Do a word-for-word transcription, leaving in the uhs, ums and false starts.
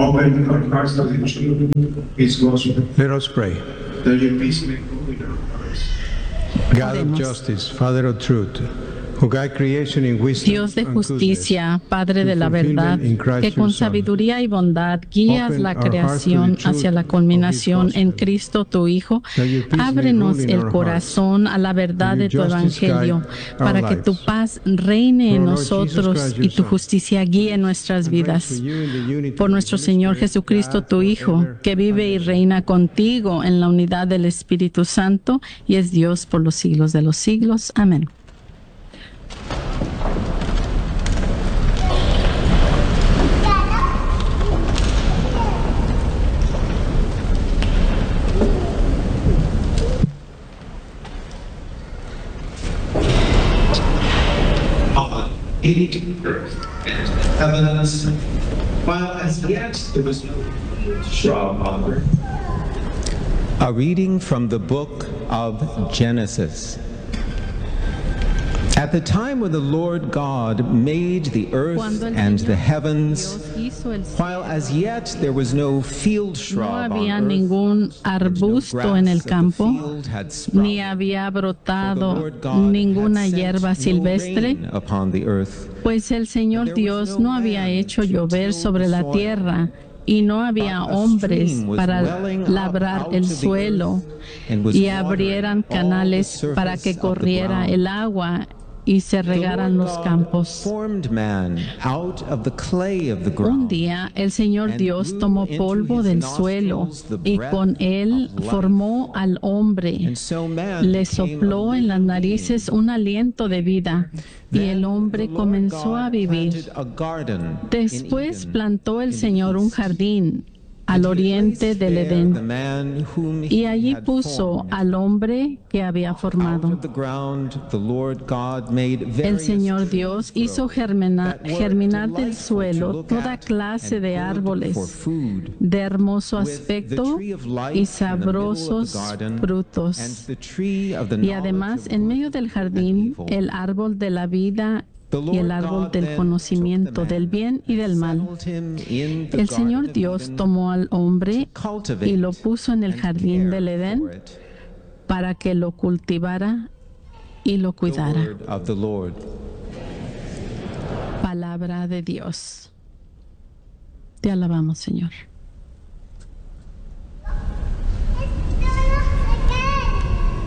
Open our hearts to the truth. Peace gospel. Let us pray. That your peace may go with our hearts. God of justice, Father of truth, who guide creation in wisdom Dios de and goodness, justicia, Padre de la verdad, fulfillment in Christ que con your Son. sabiduría y bondad guías Open la our hearts to the creación truth hacia la of His culminación en gospel. Cristo tu Hijo, That your peace may ábrenos rule in el our corazón a la verdad That de tu your justice Evangelio, guide our para que tu lives. paz reine Through en our Lord Jesus nosotros Christ, your y tu Son, justicia guíe nuestras and reigns vidas. with you in the unity Por of the nuestro Holy Señor Spirit, Jesucristo, God, tu Hijo, forever que vive y and ever. reina contigo en la unidad del Espíritu Santo y es Dios por los siglos de los siglos. Amén. In earth and heavens, while as yet there was no shrub on earth. A reading from the book of Genesis. At the time when the Lord God made the earth Cuando el and the Señor heavens, Dios hizo el cielo, while as yet there was no field no shrub había on earth, ningún and no arbusto en el grass of the campo, field had ni sprouted, había for the brotado Lord God ninguna had sent hierba no silvestre, rain upon the earth, pues el Señor Dios no había hecho llover sobre la tierra, y no había hombres para labrar el suelo y abrieran canales para que corriera el agua y se regaran los campos. Un día el Señor Dios tomó polvo del suelo y con él formó al hombre. Le sopló en las narices un aliento de vida y el hombre comenzó a vivir. Después plantó el Señor un jardín al oriente del Edén, y allí puso al hombre que había formado. El Señor Dios hizo germinar, germinar del suelo toda clase de árboles de hermoso aspecto y sabrosos frutos. Y además, en medio del jardín, el árbol de la vida y el árbol del conocimiento del bien y del mal. El Señor Dios tomó al hombre y lo puso en el jardín del Edén para que lo cultivara y lo cuidara. Palabra de Dios. Te alabamos, Señor.